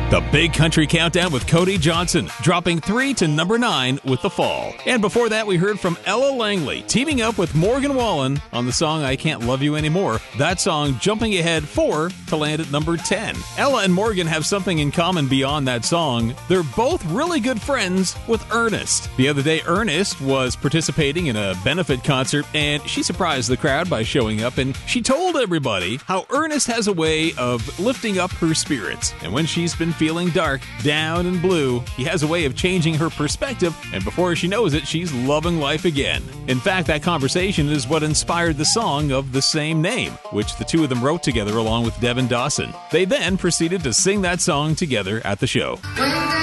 The Big Country Countdown with Cody Johnson, dropping 3 to number 9 with The Fall. And before that, we heard from Ella Langley, teaming up with Morgan Wallen on the song I Can't Love You Anymore. That song jumping ahead 4 to land at number 10. Ella and Morgan have something in common beyond that song. They're both really good friends with Ernest. The other day, Ernest was participating in a benefit concert, and she surprised the crowd by showing up, and she told everybody how Ernest has a way of lifting up her spirits. And when she's been feeling dark, down, and blue, he has a way of changing her perspective, and before she knows it, she's loving life again. In fact, that conversation is what inspired the song of the same name, which the two of them wrote together along with Devin Dawson. They then proceeded to sing that song together at the show. When